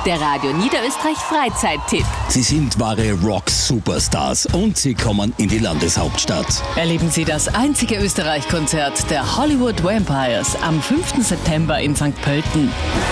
Der Radio Niederösterreich Freizeittipp. Sie sind wahre Rock-Superstars und sie kommen in die Landeshauptstadt. Erleben Sie das einzige Österreich-Konzert der Hollywood Vampires am 5. September in St. Pölten.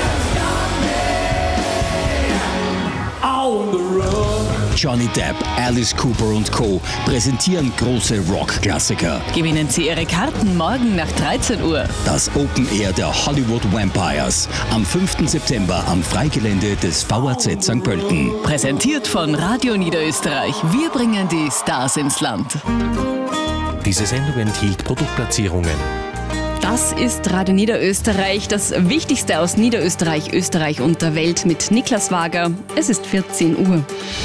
Johnny Depp, Alice Cooper und Co. präsentieren große Rock-Klassiker. Gewinnen Sie Ihre Karten morgen nach 13 Uhr. Das Open Air der Hollywood Vampires am 5. September am Freigelände des VAZ St. Pölten. Präsentiert von Radio Niederösterreich. Wir bringen die Stars ins Land. Diese Sendung enthielt Produktplatzierungen. Das ist Radio Niederösterreich, das Wichtigste aus Niederösterreich, Österreich und der Welt mit Niklas Wager. Es ist 14 Uhr.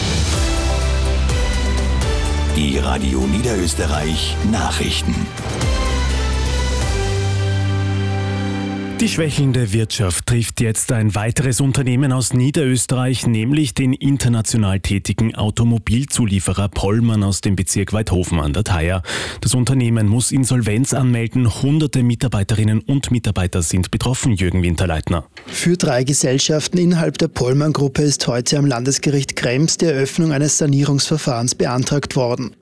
Die Radio Niederösterreich Nachrichten. Die schwächelnde Wirtschaft trifft jetzt ein weiteres Unternehmen aus Niederösterreich, nämlich den international tätigen Automobilzulieferer Pollmann aus dem Bezirk Waidhofen an der Thaya. Das Unternehmen muss Insolvenz anmelden. Hunderte Mitarbeiterinnen und Mitarbeiter sind betroffen, Jürgen Winterleitner. Für 3 Gesellschaften innerhalb der Pollmann-Gruppe ist heute am Landesgericht Krems die Eröffnung eines Sanierungsverfahrens beantragt worden.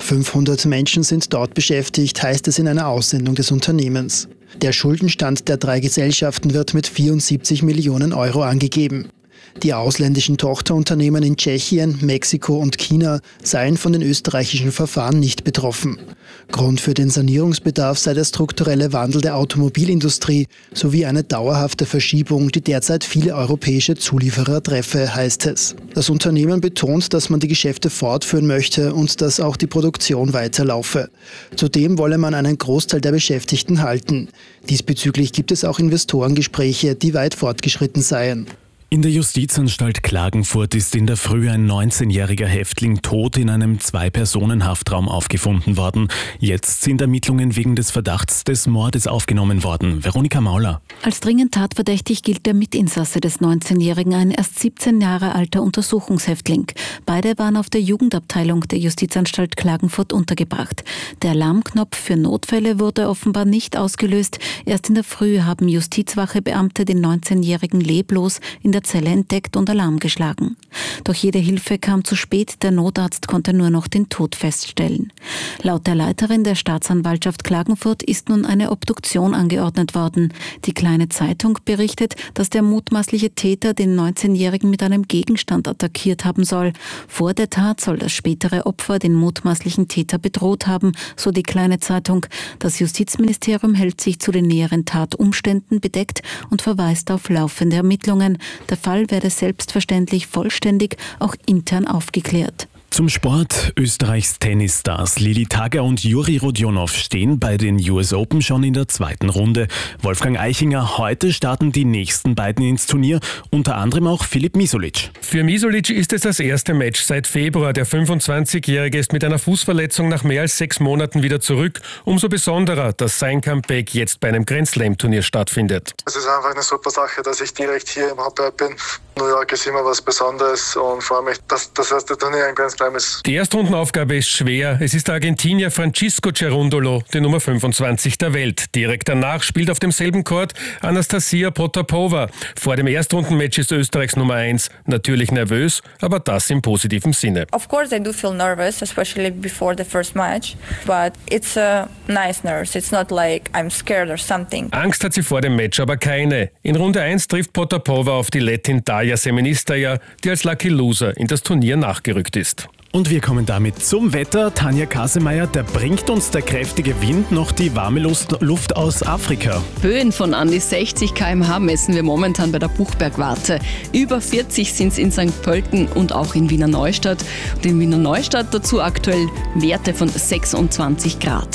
500 Menschen sind dort beschäftigt, heißt es in einer Aussendung des Unternehmens. Der Schuldenstand der 3 Gesellschaften wird mit 74 Millionen Euro angegeben. Die ausländischen Tochterunternehmen in Tschechien, Mexiko und China seien von den österreichischen Verfahren nicht betroffen. Grund für den Sanierungsbedarf sei der strukturelle Wandel der Automobilindustrie sowie eine dauerhafte Verschiebung, die derzeit viele europäische Zulieferer treffe, heißt es. Das Unternehmen betont, dass man die Geschäfte fortführen möchte und dass auch die Produktion weiterlaufe. Zudem wolle man einen Großteil der Beschäftigten halten. Diesbezüglich gibt es auch Investorengespräche, die weit fortgeschritten seien. In der Justizanstalt Klagenfurt ist in der Früh ein 19-jähriger Häftling tot in einem 2-Personen-Haftraum aufgefunden worden. Jetzt sind Ermittlungen wegen des Verdachts des Mordes aufgenommen worden. Veronika Mauler. Als dringend tatverdächtig gilt der Mitinsasse des 19-Jährigen, ein erst 17 Jahre alter Untersuchungshäftling. Beide waren auf der Jugendabteilung der Justizanstalt Klagenfurt untergebracht. Der Alarmknopf für Notfälle wurde offenbar nicht ausgelöst. Erst in der Früh haben Justizwachebeamte den 19-Jährigen leblos in der Zelle entdeckt und Alarm geschlagen. Doch jede Hilfe kam zu spät, der Notarzt konnte nur noch den Tod feststellen. Laut der Leiterin der Staatsanwaltschaft Klagenfurt ist nun eine Obduktion angeordnet worden. Die Kleine Zeitung berichtet, dass der mutmaßliche Täter den 19-Jährigen mit einem Gegenstand attackiert haben soll. Vor der Tat soll das spätere Opfer den mutmaßlichen Täter bedroht haben, so die Kleine Zeitung. Das Justizministerium hält sich zu den näheren Tatumständen bedeckt und verweist auf laufende Ermittlungen. Der Fall werde selbstverständlich vollständig auch intern aufgeklärt. Zum Sport. Österreichs Tennisstars Lili Tager und Juri Rodionov stehen bei den US Open schon in der 2. Runde. Wolfgang Eichinger, heute starten die nächsten beiden ins Turnier, unter anderem auch Filip Misolic. Für Misolic ist es das erste Match seit Februar. Der 25-Jährige ist mit einer Fußverletzung nach mehr als 6 Monaten wieder zurück. Umso besonderer, dass sein Comeback jetzt bei einem Grand Slam-Turnier stattfindet. Es ist einfach eine super Sache, dass ich direkt hier im Hauptberg bin. New York ist immer was Besonderes und freue mich, dass das erste Turnier ein Grand Slam ist. Die Erstrundenaufgabe ist schwer. Es ist der Argentinier Francisco Cerundolo, die Nummer 25 der Welt. Direkt danach spielt auf demselben Court Anastasia Potapova. Vor dem Erstrundenmatch ist Österreichs Nummer 1 natürlich nervös, aber das im positiven Sinne. Of course I do feel nervous, especially before the first match, but it's a nice nerves. It's not like I'm scared or something. Angst hat sie vor dem Match aber keine. In Runde 1 trifft Potapova auf die Lettin Darja Semenistaja, die als Lucky Loser in das Turnier nachgerückt ist. Und wir kommen damit zum Wetter. Tanja Kasemeyer, da bringt uns der kräftige Wind noch die warme Luft aus Afrika. Böen von an die 60 km/h messen wir momentan bei der Buchbergwarte. Über 40 sind es in St. Pölten und auch in Wiener Neustadt. Und in Wiener Neustadt dazu aktuell Werte von 26 Grad.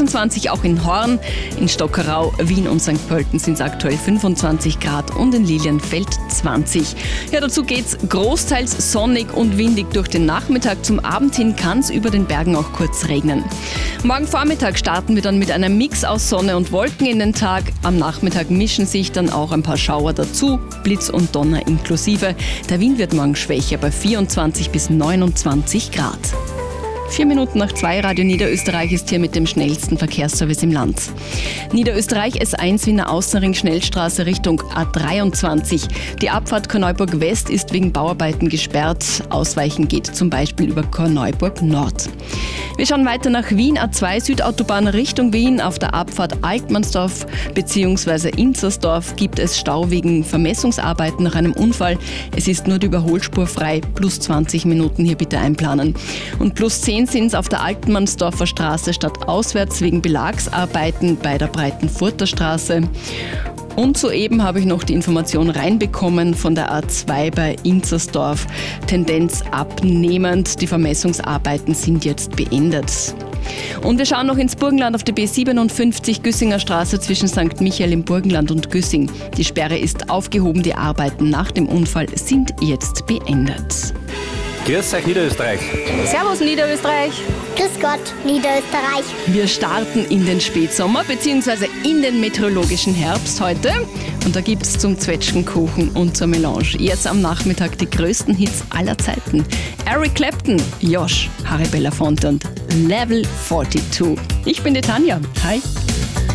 26 auch in Horn, in Stockerau, Wien und St. Pölten sind es aktuell 25 Grad und in Lilienfeld 20. Ja, dazu geht's großteils sonnig und windig durch den Nachmittag. Zum Abend hin kann es über den Bergen auch kurz regnen. Morgen Vormittag starten wir dann mit einem Mix aus Sonne und Wolken in den Tag. Am Nachmittag mischen sich dann auch ein paar Schauer dazu, Blitz und Donner inklusive. Der Wind wird morgen schwächer bei 24 bis 29 Grad. 4 Minuten nach 2, Radio Niederösterreich ist hier mit dem schnellsten Verkehrsservice im Land. Niederösterreich S1 Wiener Außenring Schnellstraße Richtung A23. Die Abfahrt Korneuburg West ist wegen Bauarbeiten gesperrt. Ausweichen geht zum Beispiel über Korneuburg Nord. Wir schauen weiter nach Wien, A2 Südautobahn Richtung Wien. Auf der Abfahrt Altmannsdorf bzw. Inzersdorf gibt es Stau wegen Vermessungsarbeiten nach einem Unfall. Es ist nur die Überholspur frei, plus 20 Minuten hier bitte einplanen. Und plus 10 sind es auf der Altmannsdorfer Straße stadtauswärts wegen Belagsarbeiten bei der Breitenfurter Straße. Und soeben habe ich noch die Information reinbekommen von der A2 bei Inzersdorf. Tendenz abnehmend, die Vermessungsarbeiten sind jetzt beendet. Und wir schauen noch ins Burgenland auf der B57 Güssinger Straße zwischen St. Michael im Burgenland und Güssing. Die Sperre ist aufgehoben, die Arbeiten nach dem Unfall sind jetzt beendet. Grüß euch Niederösterreich. Servus Niederösterreich. Grüß Gott Niederösterreich. Wir starten in den Spätsommer bzw. in den meteorologischen Herbst heute. Und da gibt es zum Zwetschgenkuchen und zur Melange jetzt am Nachmittag die größten Hits aller Zeiten. Eric Clapton, Josh, Harry Belafonte und Level 42. Ich bin die Tanja. Hi.